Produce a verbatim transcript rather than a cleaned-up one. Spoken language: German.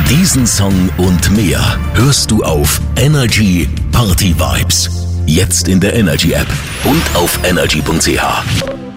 Diesen Song und mehr hörst du auf Energy Party Vibes. Jetzt in der Energy App und auf energy punkt c h.